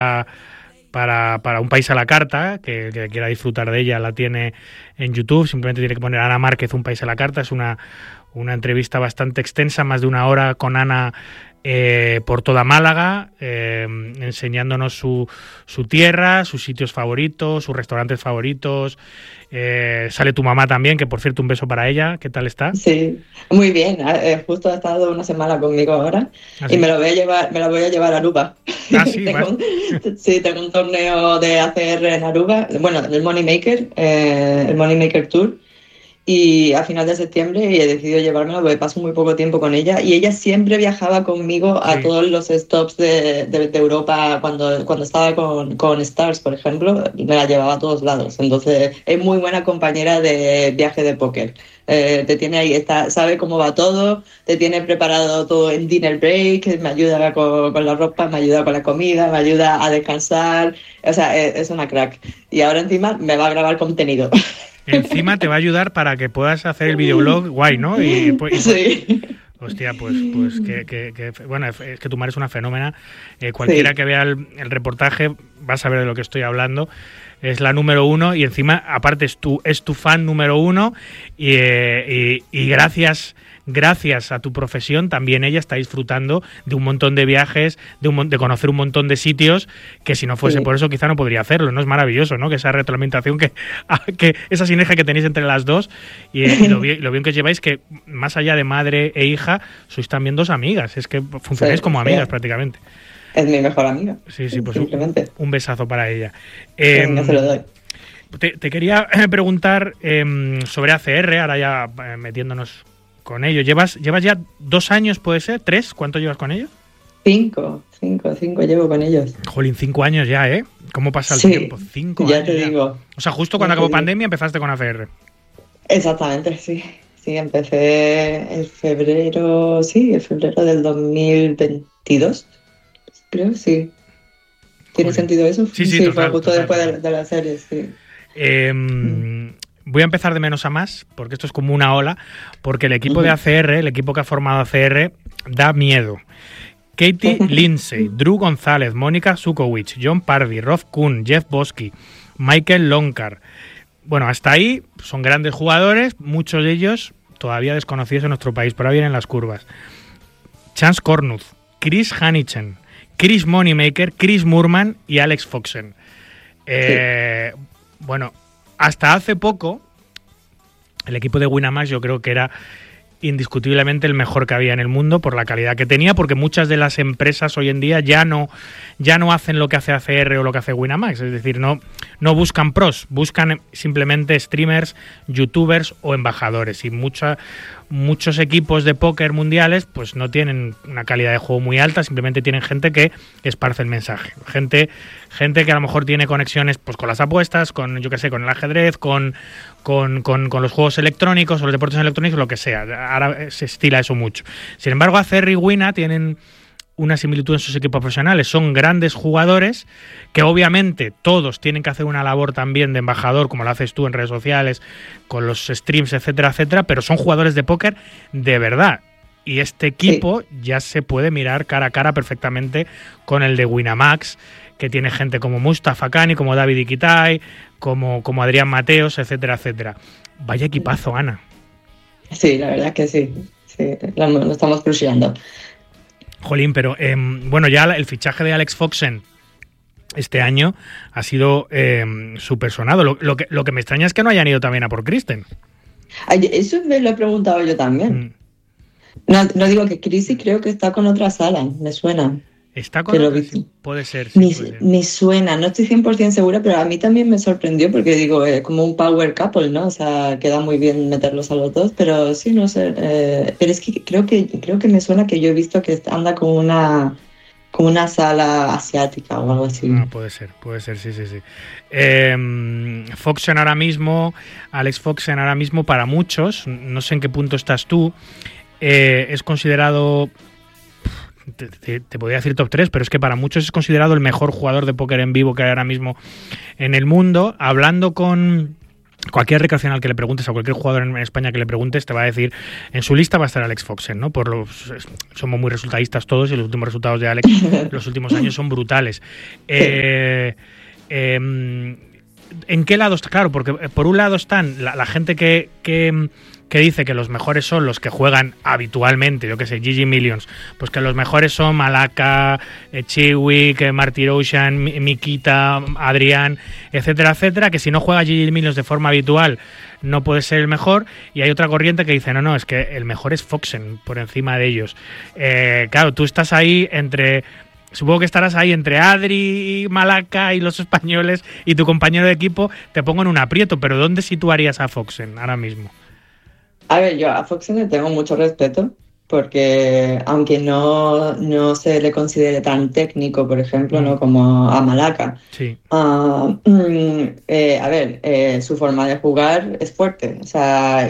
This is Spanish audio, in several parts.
para un país a la carta, que quiera disfrutar de ella, la tiene en YouTube. Simplemente tiene que poner Ana Márquez, un país a la carta. Es una entrevista bastante extensa, más de 1 hora con Ana por toda Málaga, enseñándonos su tierra, sus sitios favoritos, sus restaurantes favoritos. Sale tu mamá también, que por cierto, un beso para ella. ¿Qué tal está? Sí, muy bien. Justo ha estado 1 semana conmigo ahora. ¿Ah, y sí? me la voy a llevar a Aruba. Ah, sí, tengo un torneo de ACR en Aruba, bueno, el Moneymaker Tour. Y a final de septiembre he decidido llevármela porque paso muy poco tiempo con ella, y ella siempre viajaba conmigo a todos los stops de Europa cuando estaba con Stars, por ejemplo, me la llevaba a todos lados. Entonces es muy buena compañera de viaje de póker. Te tiene ahí, sabe cómo va todo, te tiene preparado todo en dinner break, me ayuda con la ropa, me ayuda con la comida, me ayuda a descansar. O sea, es una crack. Y ahora encima me va a grabar contenido. Encima te va a ayudar para que puedas hacer el videoblog guay, ¿no? Sí. Hostia, pues bueno, es que tu madre es una fenómena. Cualquiera que vea el reportaje va a saber de lo que estoy hablando. Es la número 1 y encima, aparte, es tu fan número 1 y gracias a tu profesión también ella está disfrutando de un montón de viajes, de conocer un montón de sitios que si no fuese por eso quizá no podría hacerlo, ¿no? Es maravilloso, ¿no? Que esa retroalimentación, que esa sinergia que tenéis entre las dos y lo bien que os lleváis, que más allá de madre e hija, sois también 2 amigas, es que funcionáis como amigas prácticamente. Es mi mejor amiga. Sí, pues simplemente. Un besazo para ella. No se lo doy. Te quería preguntar sobre ACR, ahora ya metiéndonos con ello. ¿Llevas ya 2 años, puede ser? ¿3? ¿Cuánto llevas con ellos? 5 llevo con ellos. Jolín, 5 años ya, ¿eh? ¿Cómo pasa el tiempo? 5 años. Ya te digo. O sea, justo cuando acabó pandemia empezaste con ACR. Exactamente, sí. Sí, empecé el febrero del 2022, creo, sí. ¿Tiene sentido eso? Sí, total, fue justo total. Después de la serie, sí. Voy a empezar de menos a más, porque esto es como una ola, porque el equipo de ACR, el equipo que ha formado ACR, da miedo. Katie Lindsay, Drew González, Mónica Sukovic, John Pardy, Rob Kuhn, Jeff Bosky, Michael Loncar. Bueno, hasta ahí son grandes jugadores, muchos de ellos todavía desconocidos en nuestro país, pero ahora vienen las curvas. Chance Kornuth, Chris Hanichen, Chris Moneymaker, Chris Moorman y Alex Foxen. Bueno, hasta hace poco el equipo de Winamax yo creo que era indiscutiblemente el mejor que había en el mundo por la calidad que tenía, porque muchas de las empresas hoy en día ya no hacen lo que hace ACR o lo que hace Winamax, es decir, no buscan pros, buscan simplemente streamers, youtubers o embajadores, y muchos equipos de póker mundiales pues no tienen una calidad de juego muy alta, simplemente tienen gente que esparce el mensaje, gente que a lo mejor tiene conexiones pues con las apuestas, con yo que sé, con el ajedrez, con los juegos electrónicos o los deportes electrónicos, lo que sea. Ahora se estila eso mucho. Sin embargo, ACR y Wina tienen una similitud en sus equipos profesionales. Son grandes jugadores que obviamente todos tienen que hacer una labor también de embajador, como lo haces tú en redes sociales, con los streams, etcétera, etcétera, pero son jugadores de póker de verdad. Y este equipo ya se puede mirar cara a cara perfectamente con el de Winamax, que tiene gente como Mustafa Kani, como David Iquitai, como Adrián Mateos, etcétera, etcétera. Vaya equipazo, Ana. Sí, la verdad es que sí. Lo estamos cruceando. Jolín, pero bueno, ya el fichaje de Alex Foxen este año ha sido súper sonado. Lo que me extraña es que no hayan ido también a por Kristen. Eso me lo he preguntado yo también. No digo que Chrissy creo que está con otra sala, me suena. ¿Está con otra? Sí, puede ser. Sí, me suena, no estoy 100% segura, pero a mí también me sorprendió porque digo, como un power couple, ¿no? O sea, queda muy bien meterlos a los dos, pero sí, no sé. Pero es que creo que me suena que yo he visto que anda con una sala asiática o algo así. No, puede ser, sí. Foxen ahora mismo, Alex Foxen ahora mismo, para muchos, no sé en qué punto estás tú, es considerado... Te podría decir top 3, pero es que para muchos es considerado el mejor jugador de póker en vivo que hay ahora mismo en el mundo. Hablando con cualquier recreacional que le preguntes a cualquier jugador en España que le preguntes te va a decir, en su lista va a estar Alex Foxen, ¿no? Somos muy resultadistas todos y los últimos resultados de Alex los últimos años son brutales. ¿En qué lado está? Claro, porque por un lado están la gente que dice que los mejores son los que juegan habitualmente, yo que sé, GG Millions, pues que los mejores son Malaka, Chidwick, Martirosyan, Mikita, Adrián, etcétera, etcétera, que si no juega GG Millions de forma habitual no puede ser el mejor, y hay otra corriente que dice, no, es que el mejor es Foxen por encima de ellos. Claro, tú estás ahí supongo que estarás ahí entre Adri, Malaka y los españoles, y tu compañero de equipo. Te pongo en un aprieto, pero ¿dónde situarías a Foxen ahora mismo? A ver, yo a Foxen le tengo mucho respeto, porque aunque no se le considere tan técnico, por ejemplo, ¿no? Como a Malaka, sí. Su forma de jugar es fuerte, o sea,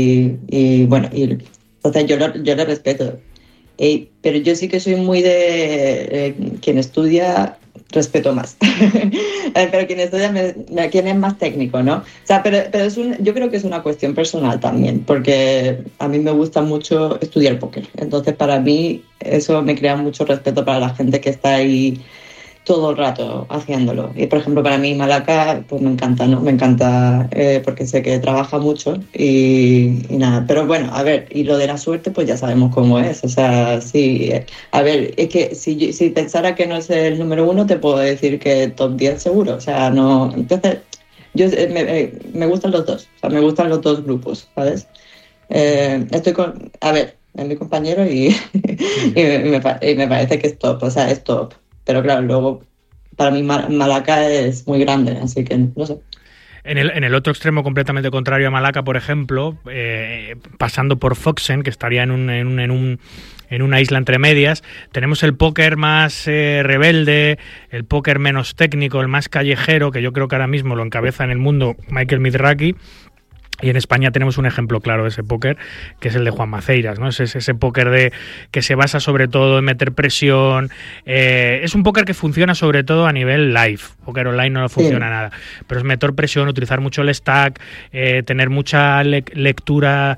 entonces yo le respeto. Pero yo sí que soy muy de quien estudia, respeto más. Pero quien estudia, quien es más técnico, ¿no? O sea, pero yo creo que es una cuestión personal también, porque a mí me gusta mucho estudiar póker. Entonces, para mí, eso me crea mucho respeto para la gente que está ahí todo el rato haciéndolo. Y, por ejemplo, para mí Malaka, pues me encanta, ¿no? Me encanta porque sé que trabaja mucho y nada. Pero bueno, a ver, y lo de la suerte, pues ya sabemos cómo es. O sea, sí, a ver, es que si pensara que no es el número 1, te puedo decir que top 10 seguro. O sea, no... Entonces, me gustan los dos. O sea, me gustan los dos grupos, ¿sabes? A ver, es mi compañero y me parece que es top. O sea, es top. Pero claro, luego para mí Malaka es muy grande, así que no sé. En el otro extremo completamente contrario a Malaka, por ejemplo, pasando por Foxen, que estaría en una isla entre medias, tenemos el póker más rebelde, el póker menos técnico, el más callejero, que yo creo que ahora mismo lo encabeza en el mundo Michael Mizrachi. Y en España tenemos un ejemplo claro de ese póker, que es el de Juan Maceiras, ¿no? Es ese póker que se basa sobre todo en meter presión. Es un póker que funciona sobre todo a nivel live. Póker online no funciona nada. Pero es meter presión, utilizar mucho el stack, tener mucha lectura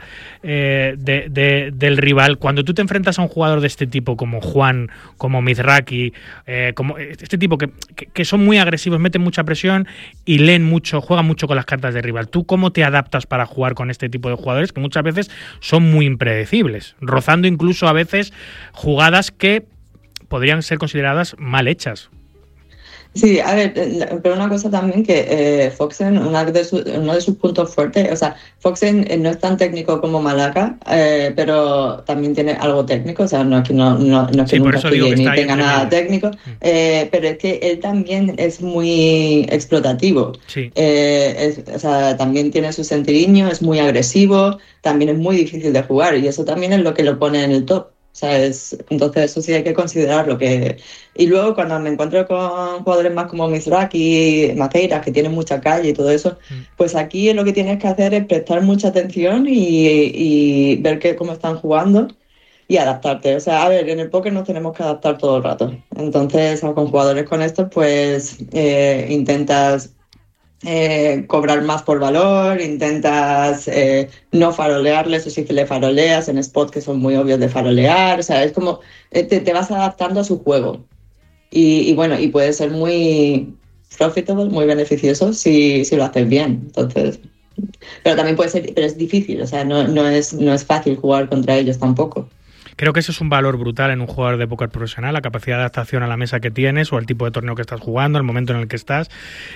del rival. Cuando tú te enfrentas a un jugador de este tipo, como Juan, como Mizrachi, como este tipo que son muy agresivos, meten mucha presión y leen mucho, juegan mucho con las cartas de rival. ¿Tú cómo te adaptas para jugar con este tipo de jugadores que muchas veces son muy impredecibles, rozando incluso a veces jugadas que podrían ser consideradas mal hechas? Sí, a ver, pero una cosa también que Foxen, uno de sus puntos fuertes, o sea, Foxen no es tan técnico como Malaka, pero también tiene algo técnico, o sea, no es que nunca estudie ni tenga nada técnico, pero es que él también es muy explotativo. Sí. O sea, también tiene su sentiriño, es muy agresivo, también es muy difícil de jugar y eso también es lo que lo pone en el top. O sea, entonces eso sí hay que considerarlo. Y luego cuando me encuentro con jugadores más como Mizrachi, Maceiras, que tienen mucha calle y todo eso, pues aquí lo que tienes que hacer es prestar mucha atención y ver cómo están jugando y adaptarte. O sea, a ver, en el póker nos tenemos que adaptar todo el rato. Entonces, con jugadores con estos, pues intentas cobrar más por valor, intentas no farolearles, o si le faroleas en spots que son muy obvios de farolear, o sea, es como te vas adaptando a su juego y bueno, y puede ser muy profitable, muy beneficioso si lo haces bien. Entonces, pero también puede ser, pero es difícil, o sea, no es fácil jugar contra ellos tampoco. Creo que eso es un valor brutal en un jugador de póker profesional, la capacidad de adaptación a la mesa que tienes o al tipo de torneo que estás jugando, el momento en el que estás.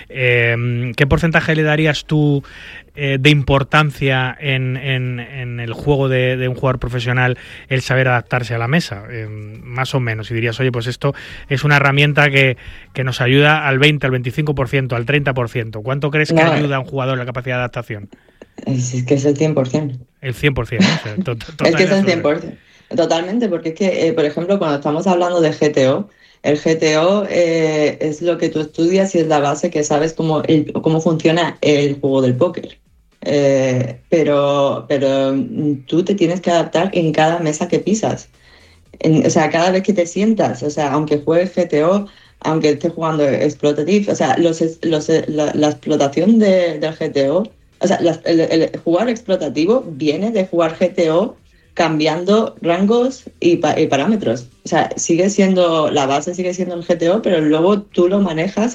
¿Qué porcentaje le darías tú de importancia en el juego de un jugador profesional el saber adaptarse a la mesa? Más o menos. Y dirías, oye, pues esto es una herramienta que nos ayuda al 20, al 25%, al 30%. ¿Cuánto crees que ayuda a un jugador en la capacidad de adaptación? Es que es el 100%. El 100%. O sea, es que es el 100%. Totalmente, porque es que, por ejemplo, cuando estamos hablando de GTO, el GTO es lo que tú estudias y es la base que sabes cómo funciona el juego del póker. Pero tú te tienes que adaptar en cada mesa que pisas. O sea, cada vez que te sientas, o sea, aunque juegues GTO, aunque estés jugando Exploitative, o sea, la explotación del GTO O sea, el jugar explotativo viene de jugar GTO cambiando rangos y parámetros. O sea, sigue siendo, la base sigue siendo el GTO, pero luego tú lo manejas